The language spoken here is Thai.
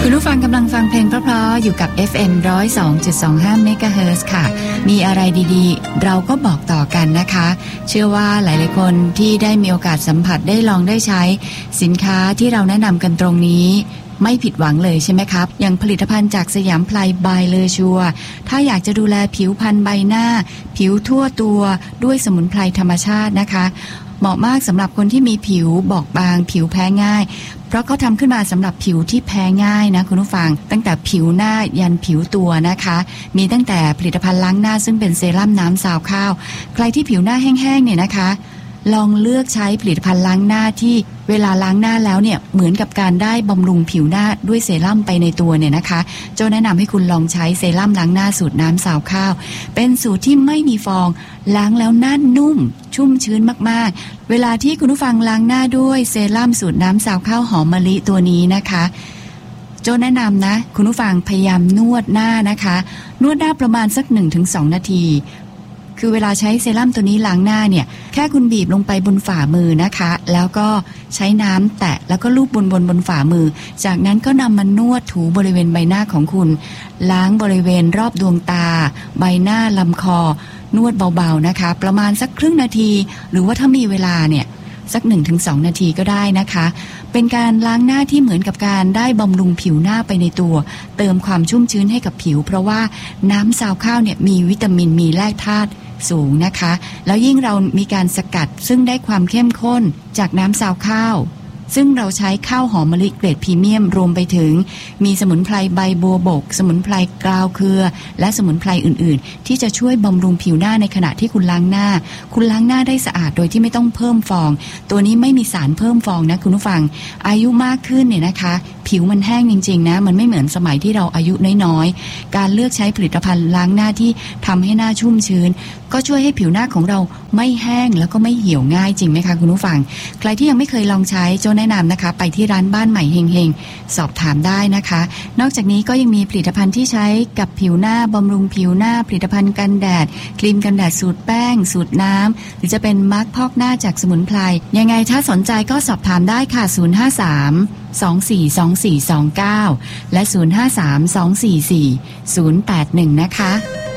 คุณผู้ฟังกำลังฟังเพลงเพราะๆอยู่กับ FM 102.25 เมกะเฮิรตซ์ค่ะมีอะไรดีๆเราก็บอกต่อกันนะคะเชื่อว่าหลายๆคนที่ได้มีโอกาสสัมผัสได้ลองได้ใช้สินค้าที่เราแนะนำกันตรงนี้ไม่ผิดหวังเลยใช่ไหมครับอย่างผลิตภัณฑ์จากสยามไพรบายเลอชัวถ้าอยากจะดูแลผิวพรรณใบหน้าผิวทั่วตัวด้วยสมุนไพรธรรมชาตินะคะเหมาะมากสำหรับคนที่มีผิวบอบบางผิวแพ้ง่ายเพราะเขาทำขึ้นมาสำหรับผิวที่แพ้ง่ายนะคุณผู้ฟังตั้งแต่ผิวหน้ายันผิวตัวนะคะมีตั้งแต่ผลิตภัณฑ์ล้างหน้าซึ่งเป็นเซรั่มน้ำซาวข้าวใครที่ผิวหน้าแห้งๆเนี่ยนะคะลองเลือกใช้ผลิตภัณฑ์ล้างหน้าที่เวลาล้างหน้าแล้วเนี่ยเหมือนกับการได้บำรุงผิวหน้าด้วยเซรั่มไปในตัวเนี่ยนะคะโจ้แนะนำให้คุณลองใช้เซรั่มล้างหน้าสูตรน้ำซาวข้าวเป็นสูตรที่ไม่มีฟองล้างแล้วหน้านุ่มชุ่มชื้นมากๆเวลาที่คุณผู้ฟังล้างหน้าด้วยเซรั่มสูตรน้ำซาวข้าวหอมมะลิตัวนี้นะคะโจ้แนะนำนะคุณผู้ฟังพยายามนวดหน้านะคะนวดหน้าประมาณสัก 1-2 นาทีคือเวลาใช้เซรั่มตัวนี้ล้างหน้าเนี่ยแค่คุณบีบลงไปบนฝ่ามือนะคะแล้วก็ใช้น้ำแตะแล้วก็ลูบบนฝ่ามือจากนั้นก็นำมานวดถูบริเวณใบหน้าของคุณล้างบริเวณรอบดวงตาใบหน้าลำคอนวดเบาๆนะคะประมาณสักครึ่งนาทีหรือว่าถ้ามีเวลาเนี่ยสัก 1-2 นาทีก็ได้นะคะเป็นการล้างหน้าที่เหมือนกับการได้บำรุงผิวหน้าไปในตัวเติมความชุ่มชื้นให้กับผิวเพราะว่าน้ำซาวข้าวเนี่ยมีวิตามินมีแร่ธาตุสูงนะคะแล้วยิ่งเรามีการสกัดซึ่งได้ความเข้มข้นจากน้ำซาวข้าวซึ่งเราใช้ข้าวหอมมะลิเกรดพรีเมียมรวมไปถึงมีสมุนไพรใบบัวบกสมุนไพรกราวเครือและสมุนไพรอื่นๆที่จะช่วยบำรุงผิวหน้าในขณะที่คุณล้างหน้าคุณล้างหน้าได้สะอาดโดยที่ไม่ต้องเพิ่มฟองตัวนี้ไม่มีสารเพิ่มฟองนะคุณผู้ฟังอายุมากขึ้นเนี่ยนะคะผิวมันแห้งจริงๆนะมันไม่เหมือนสมัยที่เราอายุน้อยๆการเลือกใช้ผลิตภัณฑ์ล้างหน้าที่ทำให้หน้าชุ่มชื้นก็ช่วยให้ผิวหน้าของเราไม่แห้งแล้วก็ไม่เหี่ยวง่ายจริงไหมคะคุณผู้ฟังใครที่ยังไม่เคยลองใช้โจ้แนะนำนะคะไปที่ร้านบ้านใหม่เฮงๆสอบถามได้นะคะนอกจากนี้ก็ยังมีผลิตภัณฑ์ที่ใช้กับผิวหน้าบำรุงผิวหน้าผลิตภัณฑ์กันแดดครีมกันแดดสูตรแป้งสูตรน้ำหรือจะเป็นมาร์คพอกหน้าจากสมุนไพรยังไงถ้าสนใจก็สอบถามได้ค่ะ053-242429และ053-244-081นะคะ